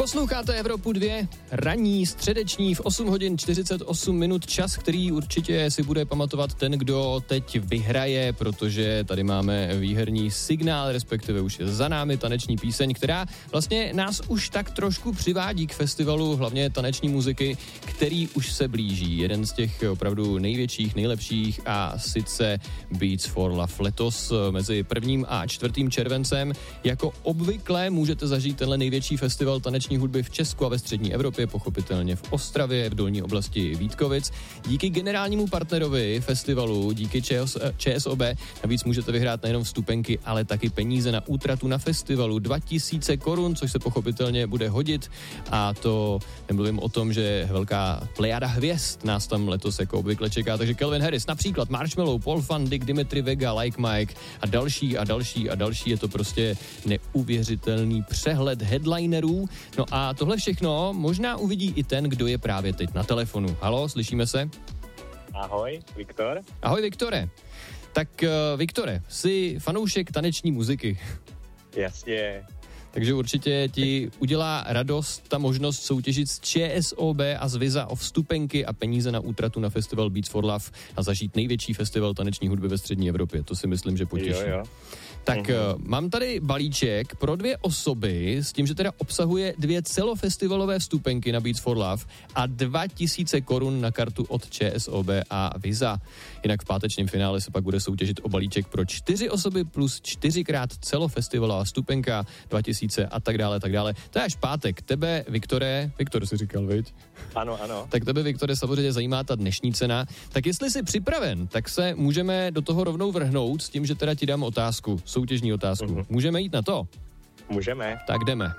Posloucháte Evropu 2, ranní, středeční, v 8 hodin 48 minut, čas, který určitě si bude pamatovat ten, kdo teď vyhraje, protože tady máme výherní signál, respektive už je za námi taneční píseň, která vlastně nás už tak trošku přivádí k festivalu, hlavně taneční muziky, který už se blíží. Jeden z těch opravdu největších, nejlepších a sice Beats for Love letos mezi 1. a 4. červencem. Jako obvykle můžete zažít tenhle největší festival taneční hudby v Česku a ve střední Evropě, pochopitelně v Ostravě, v dolní oblasti Vítkovic. Díky generálnímu partnerovi festivalu, díky ČSOB, navíc můžete vyhrát nejenom vstupenky, ale taky peníze na útratu na festivalu 2000 korun, což se pochopitelně bude hodit. A to nemluvím o tom, že velká plejada hvězd nás tam letos jako obvykle čeká, takže Calvin Harris, například Marshmello, Paul van Dyk, Dimitri Vega, Like Mike a další a další a další. Je to prostě neuvěřitelný přehled headlinerů. No a tohle všechno možná uvidí i ten, kdo je právě teď na telefonu. Haló, slyšíme se? Ahoj, Viktor. Ahoj, Viktore. Tak Viktore, jsi fanoušek taneční muziky. Jasně. Takže určitě ti udělá radost ta možnost soutěžit s ČSOB a z Viza o vstupenky a peníze na útratu na festival Beats for Love a zažít největší festival taneční hudby ve střední Evropě. To si myslím, že potěší. Jo. Tak mám tady balíček pro 2 osoby s tím, že teda obsahuje 2 celofestivalové vstupenky na Beats for Love a 2000 korun na kartu od ČSOB a Visa. Jinak v pátečním finále se pak bude soutěžit o balíček pro 4 osoby plus 4x celofestivalová vstupenka, 2000 a tak dále, tak dále. To je až pátek. Tebe, Viktore, Viktor si říkal, viď? Ano. Tak tebe, Viktore, samozřejmě zajímá ta dnešní cena. Tak jestli jsi připraven, tak se můžeme do toho rovnou vrhnout s tím, že teda ti dám otázku, soutěžní otázku. Můžeme jít na to? Můžeme. Tak jdeme.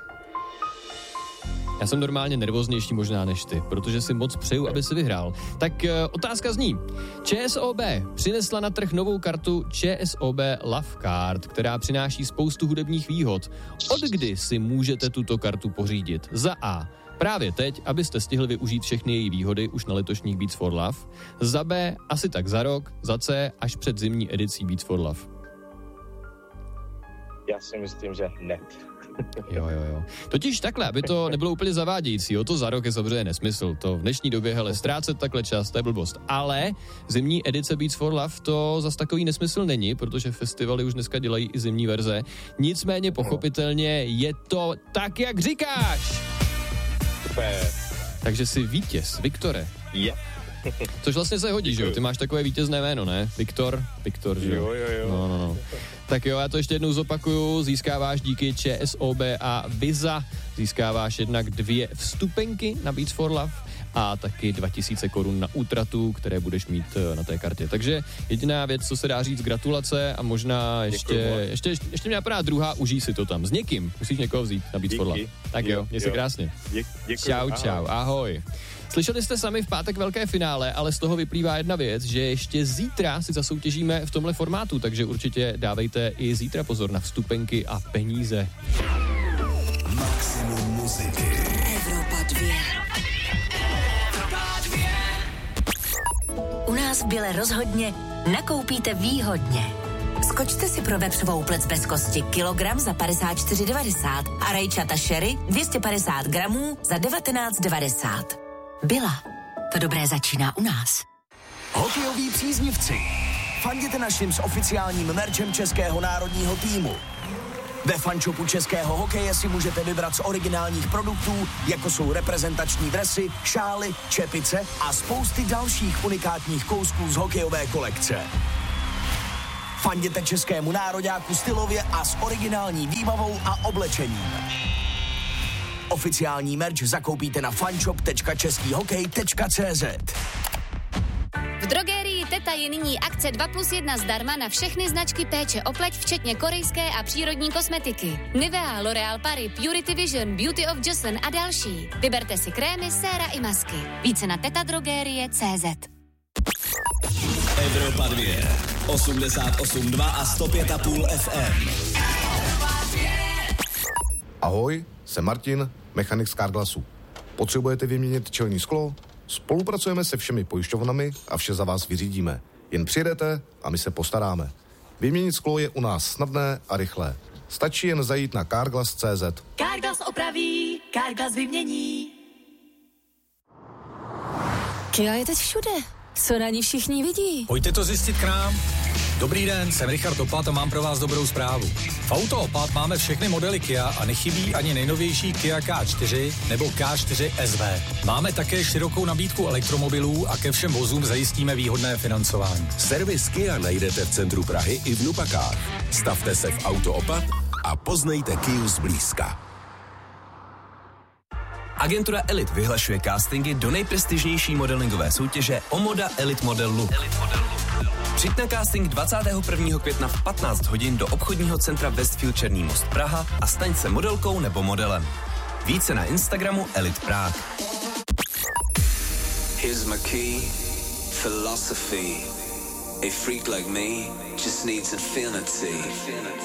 Já jsem normálně nervóznější možná než ty, protože si moc přeju, aby si vyhrál. Tak otázka zní. ČSOB přinesla na trh novou kartu ČSOB Love Card, která přináší spoustu hudebních výhod. Od kdy si můžete tuto kartu pořídit? Za A. Právě teď, abyste stihli využít všechny její výhody už na letošních Beats for Love. Za B. Asi tak za rok. Za C. Až před zimní edicí Beats for Love. Já si myslím, že hned. Jo. Totiž takhle, aby to nebylo úplně zavádějící, to za rok je samozřejmě nesmysl. To v dnešní době, hele, ztrácet takhle čas, to je blbost. Ale zimní edice Beats for Love to zas takový nesmysl není, protože festivaly už dneska dělají i zimní verze. Nicméně pochopitelně je to tak, jak říkáš. Super. Takže jsi vítěz, Viktore. Je. Což vlastně se hodí, že jo? Ty máš takové vítězné jméno, ne? Viktor, že jo? Jo. No. Tak jo, já to ještě jednou zopakuju. Získáváš díky ČSOB a Visa. Získáváš jednak 2 vstupenky na Beats for Love a taky 2000 korun na útratu, které budeš mít na té kartě. Takže jediná věc, co se dá říct, gratulace a možná ještě mě napadá druhá, užij si to tam. S někým musíš někoho vzít na Beats for Love. Tak jo, měj se krásně. Děkuji. Čau, ahoj. Slyšeli jste sami v pátek velké finále, ale z toho vyplývá jedna věc, že ještě zítra si zasoutěžíme v tomhle formátu, takže určitě dávejte i zítra pozor na vstupenky a peníze. Maximum muziky. Evropa 2. U nás v Bile rozhodně nakoupíte výhodně. Skočte si pro vepřovou plec bez kosti kilogram za 54,90 a rajčata sherry 250 gramů za 19,90. Byla. To dobré začíná u nás. Hokejoví příznivci. Fanděte našim s oficiálním merčem českého národního týmu. Ve fanshopu českého hokeje si můžete vybrat z originálních produktů, jako jsou reprezentační dresy, šály, čepice a spousty dalších unikátních kousků z hokejové kolekce. Fanděte českému nároďáku stylově a s originální výbavou a oblečením. Oficiální merch zakoupíte na fanshop.českýhokej.cz. V drogerii Teta je nyní akce 2+1 zdarma na všechny značky péče o pleť, včetně korejské a přírodní kosmetiky. Nivea, L'Oréal Paris, Purity Vision, Beauty of Joseon a další. Vyberte si krémy, séra i masky. Více na tetadrogerie.cz. Evropa 2, 88,2 a 105,5 FM. Ahoj, jsem Martin, mechanik z Carglassu. Potřebujete vyměnit čelní sklo? Spolupracujeme se všemi pojišťovnami a vše za vás vyřídíme. Jen přijedete a my se postaráme. Vyměnit sklo je u nás snadné a rychlé. Stačí jen zajít na Carglass.cz. Carglass opraví, Carglass vymění. Kia je teď všude. Co na ní všichni vidí? Pojďte to zjistit k nám. Dobrý den, jsem Richard Opat a mám pro vás dobrou zprávu. V Auto Opat máme všechny modely Kia a nechybí ani nejnovější Kia K4 nebo K4 SV. Máme také širokou nabídku elektromobilů a ke všem vozům zajistíme výhodné financování. Servis Kia najdete v centru Prahy i v Nupakách. Stavte se v Auto Opat a poznejte Kiu zblízka. Agentura Elite vyhlašuje castingy do nejprestižnější modelingové soutěže Omoda Elite Model Look. Přijď na casting 21. května v 15 hodin do obchodního centra Westfield Černý Most Praha a staň se modelkou nebo modelem. Více na Instagramu Elite Prague. Here's my key, philosophy. A freak like me just needs infinity.